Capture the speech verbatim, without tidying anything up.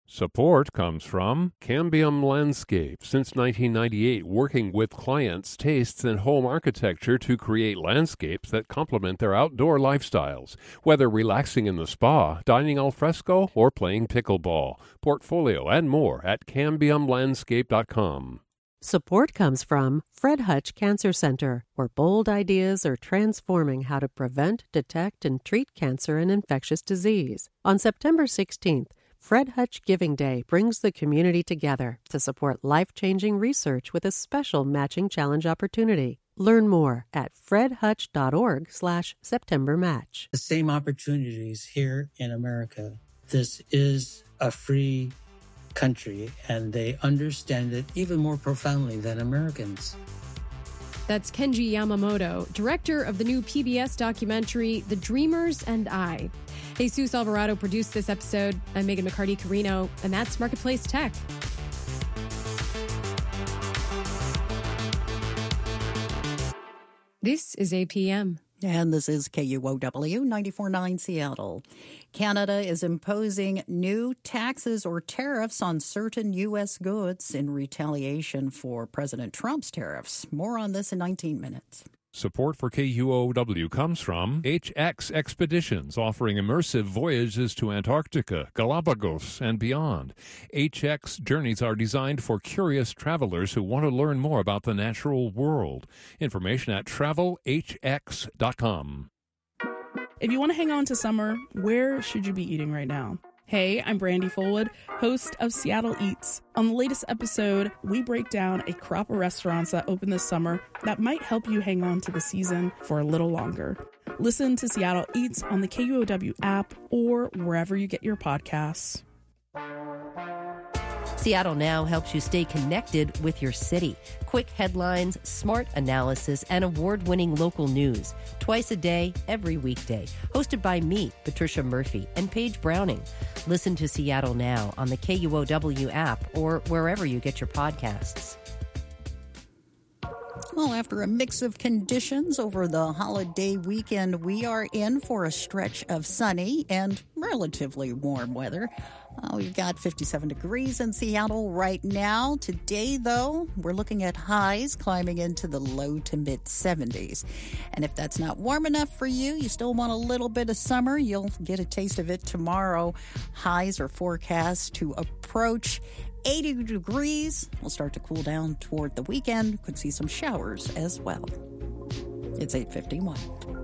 Support comes from Cambium Landscape. Since nineteen ninety-eight, working with clients' tastes and home architecture to create landscapes that complement their outdoor lifestyles. Whether relaxing in the spa, dining al fresco, or playing pickleball. Portfolio and more at cambium landscape dot com. Support comes from Fred Hutch Cancer Center, where bold ideas are transforming how to prevent, detect, and treat cancer and infectious disease. On September sixteenth, Fred Hutch Giving Day brings the community together to support life-changing research with a special matching challenge opportunity. Learn more at fredhutch.org slash September Match. The same opportunities here in America. This is a free country, and they understand it even more profoundly than Americans. That's Kenji Yamamoto, director of the new P B S documentary, The Dreamers and I. Jesus Alvarado produced this episode. I'm Megan McCarty-Carino, and that's Marketplace Tech. This is A P M. And this is K U O W ninety-four point nine Seattle. Canada is imposing new taxes or tariffs on certain U S goods in retaliation for President Trump's tariffs. More on this in nineteen minutes. Support for K U O W comes from H X Expeditions, offering immersive voyages to Antarctica, Galapagos, and beyond. H X journeys are designed for curious travelers who want to learn more about the natural world. Information at travel h x dot com. If you want to hang on to summer, where should you be eating right now? Hey, I'm Brandy Fullwood, host of Seattle Eats. On the latest episode, we break down a crop of restaurants that open this summer that might help you hang on to the season for a little longer. Listen to Seattle Eats on the K U O W app or wherever you get your podcasts. Seattle Now helps you stay connected with your city. Quick headlines, smart analysis, and award-winning local news. Twice a day, every weekday. Hosted by me, Patricia Murphy, and Paige Browning. Listen to Seattle Now on the K U O W app or wherever you get your podcasts. Well, after a mix of conditions over the holiday weekend, we are in for a stretch of sunny and relatively warm weather. Uh, we've got fifty-seven degrees in Seattle right now. Today, though, we're looking at highs climbing into the low to mid seventies. And if that's not warm enough for you, you still want a little bit of summer, you'll get a taste of it tomorrow. Highs are forecast to approach eighty degrees. We'll start to cool down toward the weekend. Could see some showers as well. It's eight fifty-one.